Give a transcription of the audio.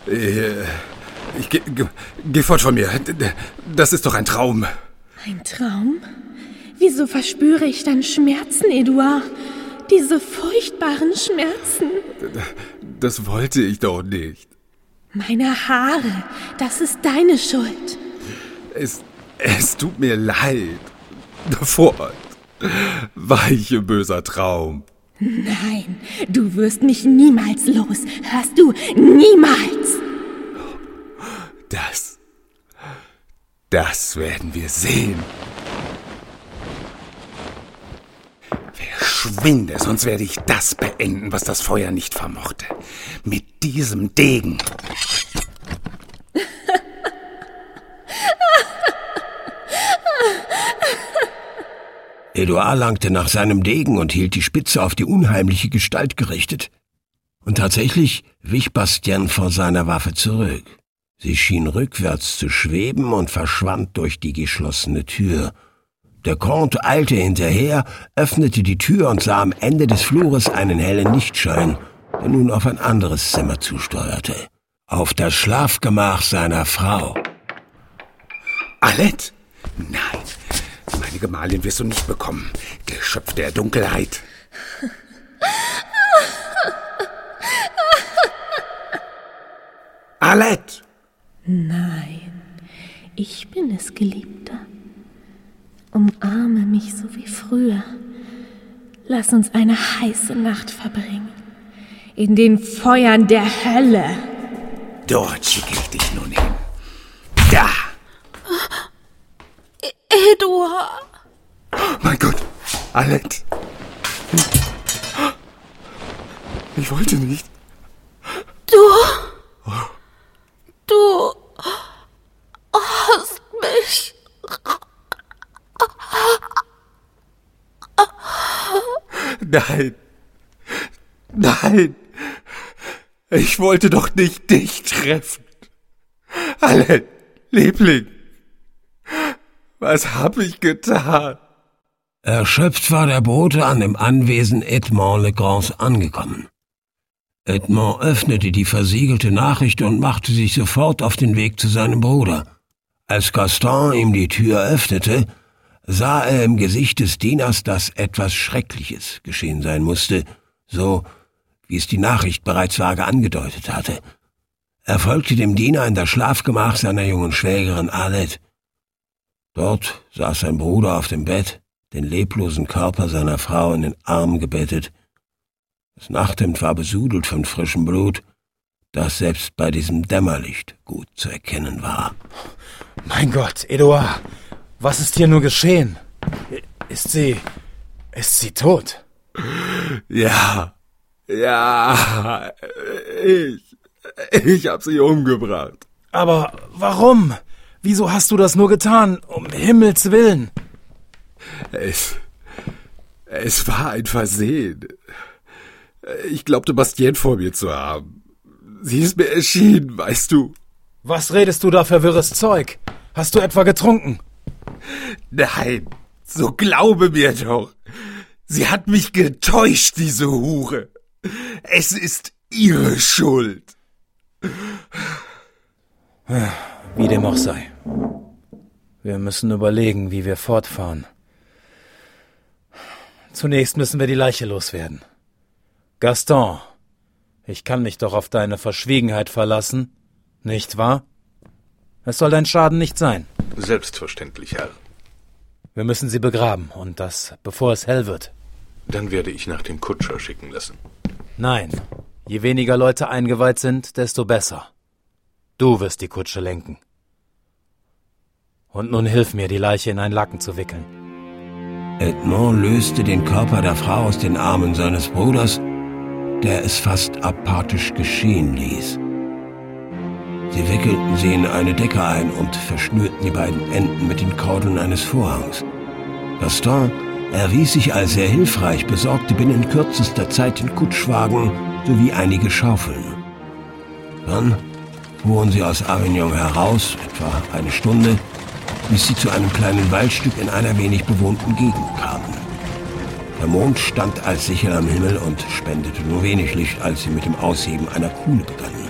Geh fort von mir. Das ist doch ein Traum. Ein Traum? Wieso verspüre ich dann Schmerzen, Eduard? Diese furchtbaren Schmerzen. Das wollte ich doch nicht. Meine Haare, das ist deine Schuld. Es tut mir leid. Fort. Weiche, böser Traum. Nein, du wirst mich niemals los. Hörst du? Niemals! Das werden wir sehen. Verschwinde, sonst werde ich das beenden, was das Feuer nicht vermochte. Mit diesem Degen. Eduard langte nach seinem Degen und hielt die Spitze auf die unheimliche Gestalt gerichtet. Und tatsächlich wich Bastien vor seiner Waffe zurück. Sie schien rückwärts zu schweben und verschwand durch die geschlossene Tür. Der Comte eilte hinterher, öffnete die Tür und sah am Ende des Flures einen hellen Lichtschein, der nun auf ein anderes Zimmer zusteuerte. Auf das Schlafgemach seiner Frau. Alette? Nein, meine Gemahlin wirst du nicht bekommen. Geschöpf der Dunkelheit. Alette! Nein, ich bin es, Geliebter. Umarme mich so wie früher. Lass uns eine heiße Nacht verbringen. In den Feuern der Hölle. Dort schicke ich dich nun hin. Da! Eduard! Mein Gott, Alette! Ich wollte nicht. Du hast mich. Nein. Ich wollte doch nicht dich treffen. Alette, Liebling. Was hab ich getan? Erschöpft war der Bote an dem Anwesen Edmond Legrands angekommen. Edmond öffnete die versiegelte Nachricht und machte sich sofort auf den Weg zu seinem Bruder. Als Gaston ihm die Tür öffnete, sah er im Gesicht des Dieners, dass etwas Schreckliches geschehen sein musste, so wie es die Nachricht bereits vage angedeutet hatte. Er folgte dem Diener in das Schlafgemach seiner jungen Schwägerin Alette. Dort saß sein Bruder auf dem Bett, den leblosen Körper seiner Frau in den Arm gebettet. Das Nachthemd war besudelt von frischem Blut, das selbst bei diesem Dämmerlicht gut zu erkennen war. Mein Gott, Eduard, was ist hier nur geschehen? Ist sie tot? Ja, ich hab sie umgebracht. Aber warum? Wieso hast du das nur getan? Um Himmels Willen. Es war ein Versehen. Ich glaubte, Bastien vor mir zu haben. Sie ist mir erschienen, weißt du. Was redest du da für wirres Zeug? Hast du etwa getrunken? Nein, so glaube mir doch. Sie hat mich getäuscht, diese Hure. Es ist ihre Schuld. Wie dem auch sei. Wir müssen überlegen, wie wir fortfahren. Zunächst müssen wir die Leiche loswerden. Gaston, ich kann mich doch auf deine Verschwiegenheit verlassen, nicht wahr? Es soll dein Schaden nicht sein. Selbstverständlich, Herr. Wir müssen sie begraben, und das, bevor es hell wird. Dann werde ich nach dem Kutscher schicken lassen. Nein, je weniger Leute eingeweiht sind, desto besser. Du wirst die Kutsche lenken. Und nun hilf mir, die Leiche in einen Laken zu wickeln. Edmond löste den Körper der Frau aus den Armen seines Bruders, der es fast apathisch geschehen ließ. Sie wickelten sie in eine Decke ein und verschnürten die beiden Enden mit den Kordeln eines Vorhangs. Gaston erwies sich als sehr hilfreich, besorgte binnen kürzester Zeit den Kutschwagen sowie einige Schaufeln. Dann fuhren sie aus Avignon heraus, etwa eine Stunde, bis sie zu einem kleinen Waldstück in einer wenig bewohnten Gegend kamen. Der Mond stand als Sichel am Himmel und spendete nur wenig Licht, als sie mit dem Ausheben einer Kuhle begannen.